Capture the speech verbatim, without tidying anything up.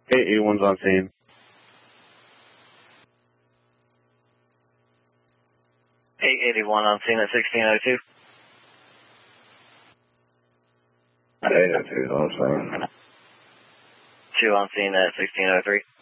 eight eighty-one's on scene. eight eighty-one on scene at sixteen oh two. eight oh two, on scene. two on scene at sixteen oh three.